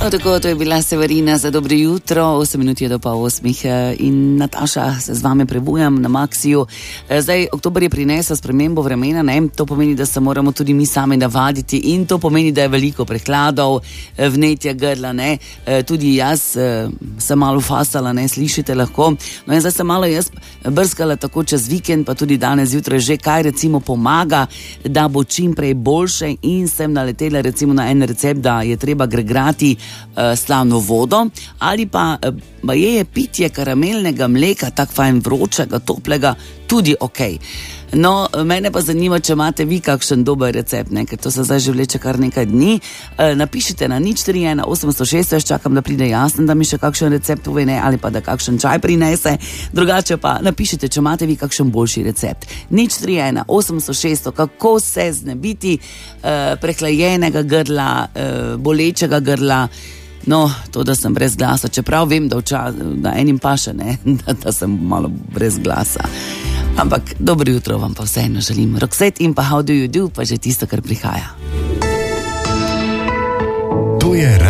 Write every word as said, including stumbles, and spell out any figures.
O, tako, to je bila Severina za dobro jutro, osem minut je do pol osmih in Nataša se z vami prebujam na Maxiju. Zdaj, oktober je prinesel spremembo vremena, ne? To pomeni, da se moramo tudi mi sami navaditi in to pomeni, da je veliko prehladov, vnetja grla, ne? Tudi jaz sem malo fasala, ne? Slišite lahko. No in zdaj sem malo jaz brskala tako čez vikend, pa tudi danes zjutraj že, kaj recimo pomaga, da bo čim prej boljše in sem naletela recimo na en recept, da je treba gregrati slavno vodo ali pa baje je pitje karamelnega mleka, tako fajn vročega, toplega, tudi ok. No, mene pa zanima, če imate vi kakšen dober recept, ne? Ker to se zdaj že vleče kar nekaj dni. E, napišite na nič tri ena osem šest, jaz čakam, da pride Jasna, da mi še kakšen recept pove, ne? Ali pa da kakšen čaj prinese. Drugače pa napišite, če imate vi kakšen boljši recept. nič tri ena osem šest, kako se znebiti e, prehlajenega grla, e, bolečega grla. No, to, da sem brez glasa, čeprav vem, da, včas, da enim paše, ne? Da, da sem malo brez glasa. Ampak dobro jutro vam pa vseeno želim. Roxette in pa How Do You Do, pa že tisto, kar prihaja. To je